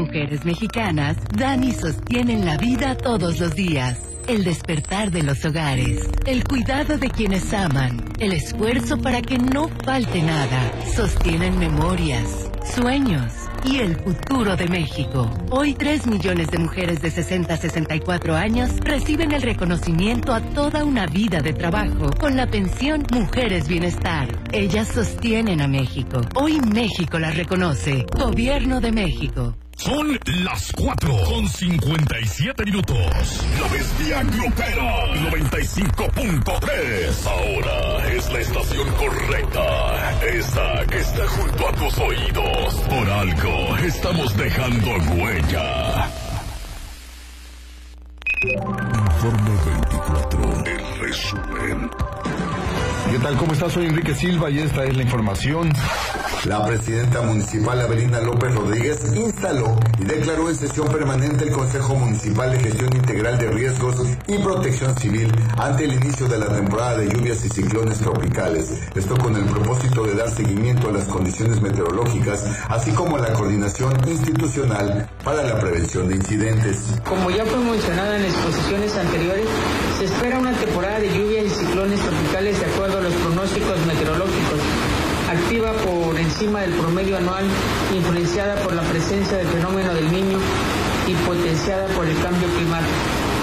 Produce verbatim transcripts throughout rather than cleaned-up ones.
mujeres mexicanas dan y sostienen la vida todos los días. El despertar de los hogares, el cuidado de quienes aman, el esfuerzo para que no falte nada, sostienen memorias, sueños y el futuro de México. Hoy tres millones de mujeres de sesenta a sesenta y cuatro años reciben el reconocimiento a toda una vida de trabajo con la pensión Mujeres Bienestar. Ellas sostienen a México. Hoy México las reconoce. Gobierno de México. Son las cuatro con cincuenta y siete minutos. La Bestia Grupera noventa y cinco punto tres. Ahora es la estación correcta. Esa que está junto a tus oídos. Por algo estamos dejando huella. Informe veinticuatro. El resumen. ¿Qué tal? ¿Cómo estás? Soy Enrique Silva y esta es la información. La presidenta municipal Avelina López Rodríguez instaló y declaró en sesión permanente el Consejo Municipal de Gestión Integral de Riesgos y Protección Civil ante el inicio de la temporada de lluvias y ciclones tropicales. Esto con el propósito de dar seguimiento a las condiciones meteorológicas, así como a la coordinación institucional para la prevención de incidentes. Como ya fue mencionado en exposiciones anteriores, se espera una temporada de lluvias y ciclones tropicales de acuerdo a los pronósticos meteorológicos, activa por encima del promedio anual, influenciada por la presencia del fenómeno del Niño y potenciada por el cambio climático.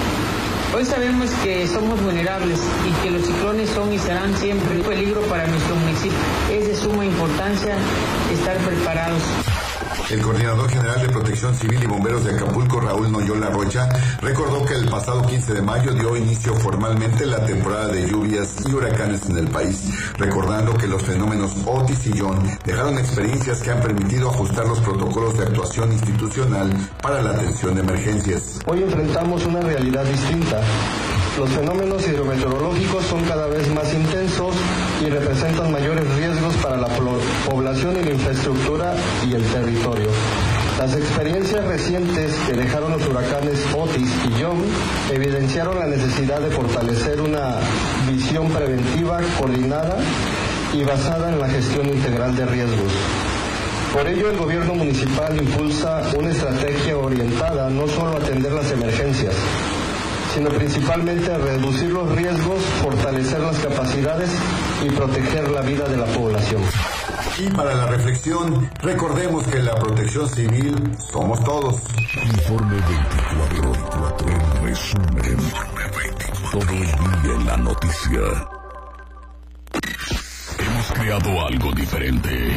Hoy sabemos que somos vulnerables y que los ciclones son y serán siempre un peligro para nuestro municipio. Es de suma importancia estar preparados. El coordinador general de Protección Civil y Bomberos de Acapulco, Raúl Noyola Rocha, recordó que el pasado quince de mayo dio inicio formalmente la temporada de lluvias y huracanes en el país, recordando que los fenómenos Otis y John dejaron experiencias que han permitido ajustar los protocolos de actuación institucional para la atención de emergencias. Hoy enfrentamos una realidad distinta. Los fenómenos hidrometeorológicos son cada vez más intensos y representan mayores riesgos para la población y la infraestructura y el territorio. Las experiencias recientes que dejaron los huracanes Otis y John evidenciaron la necesidad de fortalecer una visión preventiva, coordinada y basada en la gestión integral de riesgos. Por ello, el gobierno municipal impulsa una estrategia orientada no solo a atender las emergencias, sino principalmente a reducir los riesgos, fortalecer las capacidades y proteger la vida de la población. Y para la reflexión, recordemos que la protección civil somos todos. Informe veinticuatro. El resumen. Informe veinticuatro. Todo el día en la noticia. Hemos creado algo diferente.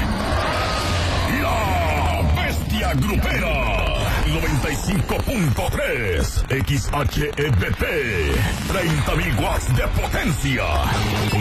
La Bestia Grupera noventa y cinco punto tres X H E B P, treinta mil watts de potencia, con